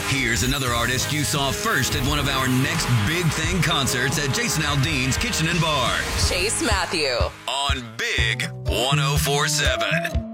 Here's another artist you saw first at one of our next Big Thing concerts at Jason Aldean's Kitchen and Bar. Chase Matthew. On Big 104.7.